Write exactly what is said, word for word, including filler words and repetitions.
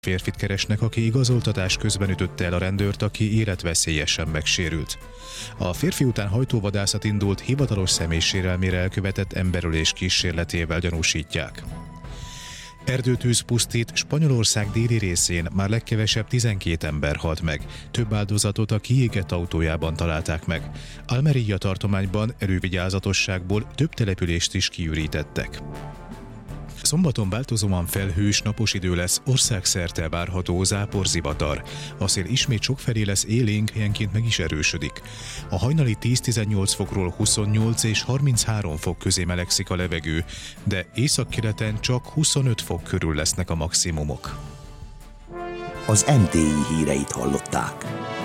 Férfit keresnek, aki igazoltatás közben ütötte el a rendőrt, aki életveszélyesen megsérült. A férfi után hajtóvadászat indult, hivatalos személysérelmére elkövetett emberölés kísérletével gyanúsítják. Erdőtűz pusztít, Spanyolország déli részén már legkevesebb tizenkét ember halt meg. Több áldozatot a kiégett autójában találták meg. Almería tartományban elővigyázatosságból több települést is kiürítettek. Szombaton változóan felhős, napos idő lesz, országszerte várható záporzivatar. A szél ismét sokfelé lesz élénk, helyenként meg is erősödik. A hajnali tíz-tizennyolc fokról huszonnyolc és harminchárom fok közé melegszik a levegő, de északkeleten csak huszonöt fok körül lesznek a maximumok. Az em té i híreit hallották.